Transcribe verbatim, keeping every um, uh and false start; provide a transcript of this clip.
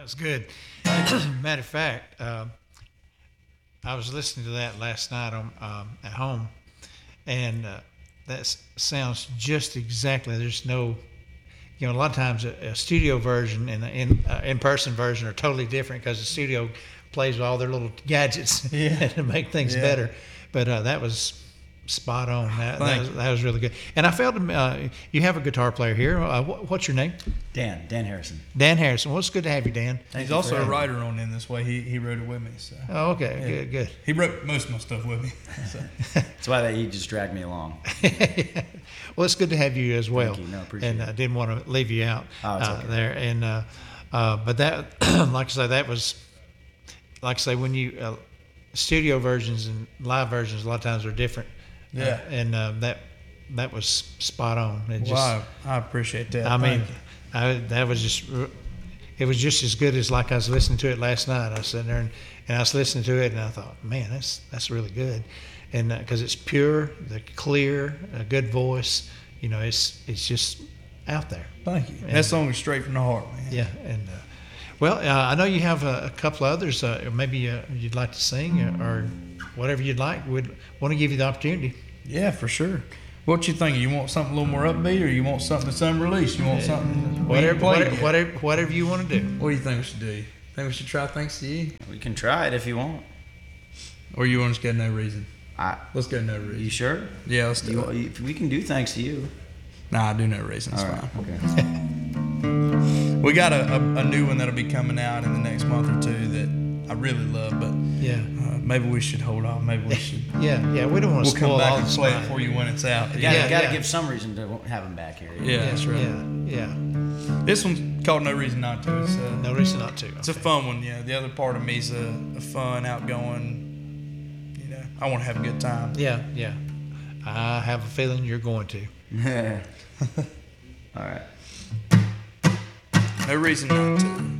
was good. Matter of fact, uh, I was listening to that last night on um, at home, and uh, that s- sounds just exactly. There's no, you know, a lot of times a, a studio version and an in uh, in-person version are totally different because the studio plays with all their little gadgets Yeah. to make things Yeah. better. But uh, that was spot on. That, that, Thank was, you. that was really good. And I felt uh, you have a guitar player here. Uh, what, what's your name? Dan, Dan Harrison. Dan Harrison. Well, it's good to have you, Dan. Thank He's you also for a having me. writer on In This Way. He he wrote it with me. So Oh, okay. Yeah. Good, good. he wrote most of my stuff with me. So. That's why they, he just dragged me along. Well, it's good to have you as well. you. No, appreciate and I it. didn't want to leave you out Oh, it's uh, okay. there. And uh, uh, but that, like I say, that was, like I say, when you uh, studio versions and live versions, a lot of times are different. Yeah. Uh, and uh, that that was spot on. It just, Wow, I appreciate that. I mean, Thank you. I, that was just, it was just as good as like I was listening to it last night. I was sitting there and, and I was listening to it and I thought, man, that's that's really good, and because it's pure, the clear, a good voice, you know, it's it's just out there. Thank you. And- That song is straight from the heart, man. Yeah, and uh, well, uh, I know you have a, a couple others. Uh, maybe uh, you'd like to sing or, or whatever you'd like. We'd want to give you the opportunity. Yeah, for sure. What you think? You want something a little more upbeat, or you want something that's unreleased? You want something we Whatever, ain't played whatever, yet? whatever, whatever you want to do. What do you think we should do? Think we should try Thanks to You, We can try it if you want. or you want to just go No Reason? I, Let's go No you Reason. sure? Yeah, let's do You, it. you, we can do thanks to you. Nah, I do No Reason. It's All right. fine. Okay. We got a, a, a new one that'll be coming out in the next month or two that I really love, but Yeah, uh, maybe we should hold on. Maybe we should. yeah, yeah. We don't want to We'll come spoil back all and the play smile. it for you when it's out. You Yeah, gotta, Yeah, gotta yeah. give some reason to have him back here. yeah, that's right. Yeah, yeah. This one's called No Reason Not to. It's, uh, No reason not to. it's a Okay. fun one. Yeah, the other part of me's a, a fun, outgoing. You know, I want to have a good time. Yeah, yeah. I have a feeling you're going to. All right. No reason not to.